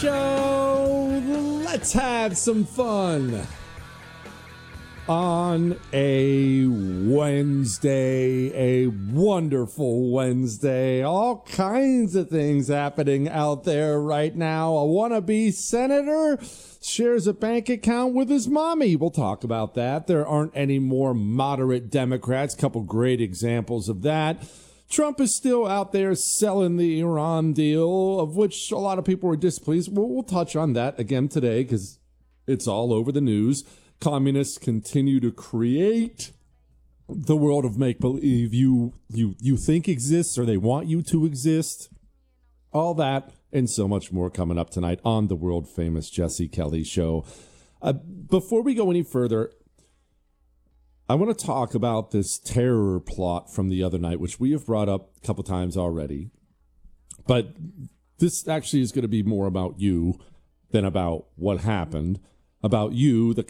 Show. Let's have some fun on a Wednesday, a wonderful Wednesday. All kinds of things happening out there right now. A wannabe senator shares a bank account with his mommy. We'll talk about that. There aren't any more moderate Democrats. Couple great examples of that. Trump is still out there selling the Iran deal, of which a lot of people were displeased. We'll touch on that again today because it's all over the news. Communists continue to create the world of make-believe you think exists or they want you to exist. All that and so much more coming up tonight on the world-famous Jesse Kelly Show. Before we go any further, I want to talk about this terror plot from the other night, which we have brought up a couple times already. But this actually is going to be more about you than about what happened. About you, the